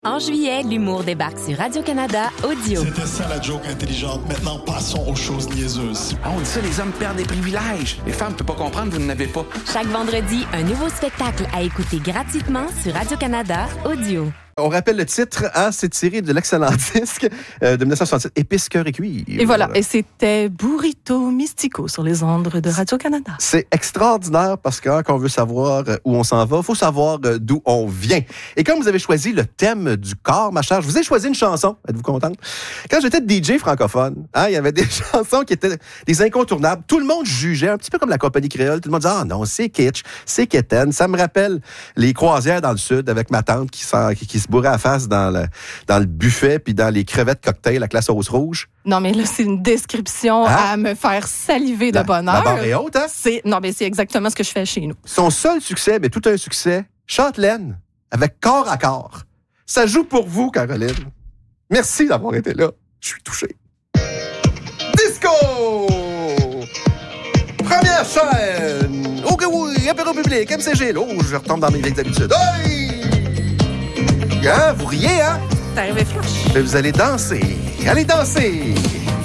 En juillet, l'humour débarque sur Radio-Canada Audio. C'était ça la joke intelligente. Maintenant, passons aux choses niaiseuses. Ah, on dit ça, les hommes perdent des privilèges. Les femmes ne peuvent pas comprendre, vous n'en avez pas. Chaque vendredi, un nouveau spectacle à écouter gratuitement sur Radio-Canada Audio. On rappelle le titre, c'est tiré de l'excellent disque de 1967, Épices, cœur et cuivre. Et voilà, et c'était Burrito Mystico sur les ondes de Radio-Canada. C'est extraordinaire parce que quand on veut savoir où on s'en va, il faut savoir d'où on vient. Et comme vous avez choisi le thème du corps, ma chère, je vous ai choisi une chanson. Êtes-vous contente? Quand j'étais DJ francophone, il y avait des chansons qui étaient des incontournables. Tout le monde jugeait, un petit peu comme la compagnie créole. Tout le monde disait, non, c'est kitsch, c'est quétaine. Ça me rappelle les croisières dans le sud avec ma tante qui se bourrait à la face dans le buffet puis dans les crevettes cocktails à la sauce rouge. Non, mais là, c'est une description à me faire saliver de bonheur. La barre est haute, hein? Non, mais c'est exactement ce que je fais chez nous. Son seul succès, mais tout un succès, Châtelaine, avec Corps à corps. Ça joue pour vous, Caroline. Merci d'avoir été là. Je suis touché. Disco! Première chaîne! OK, oui, apéro public, MCG. Oh, je retombe dans mes vieilles habitudes. Hey! Hein, vous riez, hein? T'es arrivé flash. Mais vous allez danser. Allez danser!